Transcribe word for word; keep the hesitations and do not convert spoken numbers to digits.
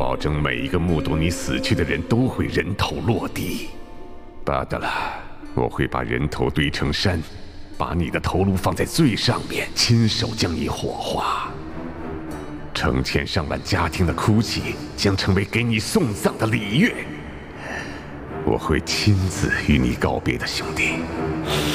保证每一个目睹你死去的人都会人头落地。巴德拉，我会把人头堆成山，把你的头颅放在最上面，亲手将你火化。成千上万家庭的哭泣将成为给你送葬的礼乐。我会亲自与你告别的，兄弟。